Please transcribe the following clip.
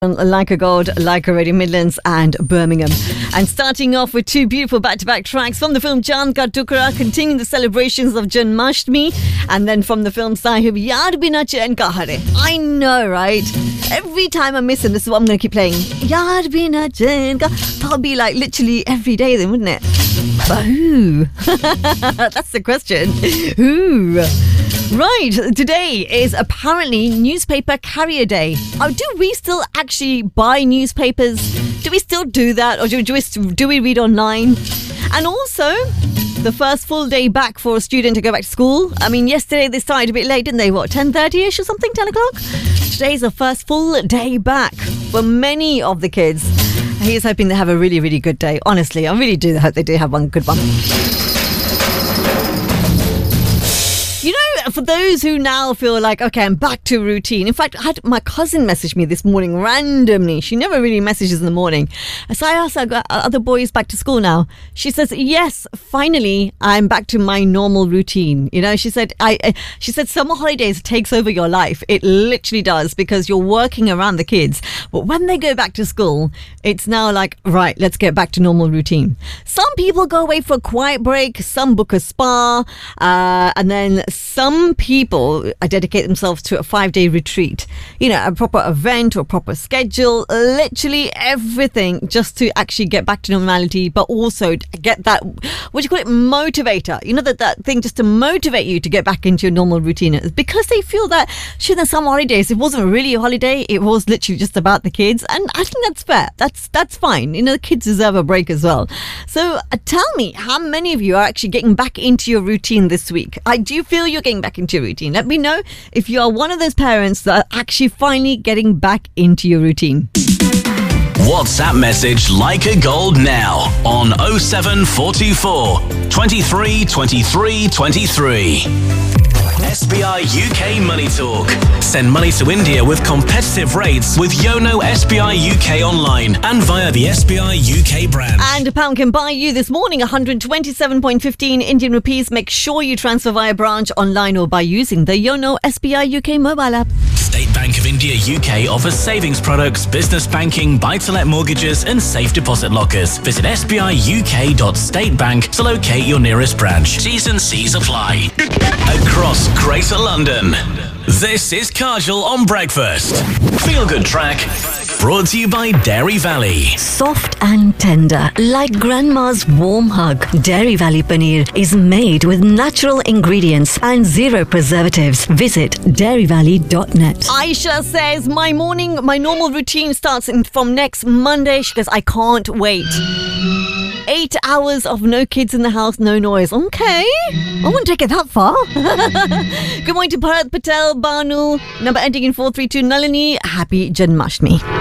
Like a God, like a Radio Midlands and Birmingham. And starting off with two beautiful back-to-back tracks from the film Chand Ka Tukda, continuing the celebrations of Janmashtami, and then from the film Sahib, Yaar Bina Chain Ka Hare. I know, right? Every time I miss him, this is what I'm going to keep playing. Yaar Bina Chain Ka. That'll be like literally every day then, wouldn't it? But who? That's the question. Who? Right, today is apparently Newspaper Carrier Day. Oh, do we still actually buy newspapers? Do we still do that? Or do we read online? And also, the first full day back for a student to go back to school. I mean, yesterday they started a bit late, didn't they? What, 10:30ish or something, 10 o'clock? Today's the first full day back for many of the kids. He's hoping they have a really, really good day. Honestly, I really do hope they do have one good one. You know, for those who now feel like, okay, I'm back to routine. In fact, I had my cousin message me this morning randomly. She never really messages in the morning. So I asked her, are the boys back to school now? She says, yes, finally, I'm back to my normal routine. You know, she said, summer holidays takes over your life. It literally does, because you're working around the kids. But when they go back to school, it's now like, right, let's get back to normal routine. Some people go away for a quiet break. Some book a spa. And then some people dedicate themselves to a 5-day retreat, you know, a proper event or a proper schedule, literally everything just to actually get back to normality, but also get that, what do you call it, motivator, you know, that thing just to motivate you to get back into your normal routine, because they feel that during the summer holidays, it wasn't really a holiday, it was literally just about the kids. And I think that's fair, that's fine, you know, the kids deserve a break as well. So tell me, how many of you are actually getting back into your routine this week? Do you feel you're getting back into your routine? Let me know if you are one of those parents that are actually finally getting back into your routine. WhatsApp message Like a Gold now on 07424 23 23 23. SBI UK Money Talk. Send money to India with competitive rates with Yono SBI UK online and via the SBI UK branch. And a pound can buy you this morning 127.15 Indian rupees. Make sure you transfer via branch, online or by using the Yono SBI UK mobile app. State Bank of India UK offers savings products, business banking, buy-to-let mortgages and safe deposit lockers. Visit sbiuk.statebank to locate your nearest branch. T's and C's apply. Across Greater London, this is Kajal on Breakfast. Feel Good Track, brought to you by Dairy Valley. Soft and tender, like grandma's warm hug. Dairy Valley Paneer is made with natural ingredients and zero preservatives. Visit dairyvalley.net. Aisha says, my normal routine starts from next Monday. She goes, I can't wait. 8 hours of no kids in the house, no noise. Okay, I wouldn't take it that far. Good morning to Bharat Patel, Banu, number ending in 432, Nalini. Happy Janmashtami.